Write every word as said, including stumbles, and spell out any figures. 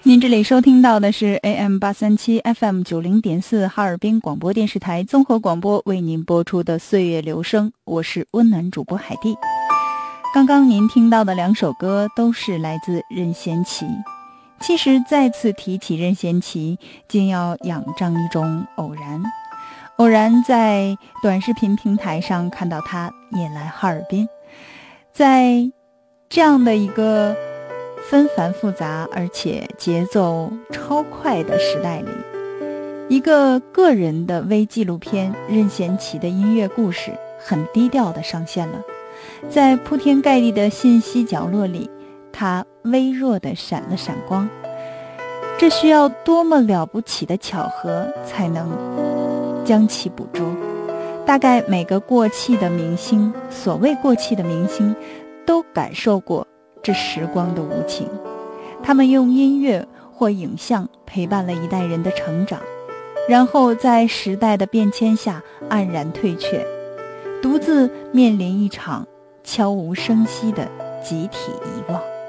您这里收听到的是 A M 八三七 F M 九零点四哈尔滨广播电视台综合广播为您播出的岁月留声，我是温暖主播海蒂。刚刚您听到的两首歌都是来自任贤齐。其实再次提起任贤齐，竟要仰仗一种偶然。偶然在短视频平台上看到他也来哈尔滨，在这样的一个纷繁复杂而且节奏超快的时代里，一个个人的微纪录片任贤齐的音乐故事很低调地上线了。在铺天盖地的信息角落里，它微弱地闪了闪光。这需要多么了不起的巧合才能将其捕捉。大概每个过气的明星，所谓过气的明星，都感受过这时光的无情。他们用音乐或影像陪伴了一代人的成长，然后在时代的变迁下黯然退却，独自面临一场悄无声息的集体遗忘。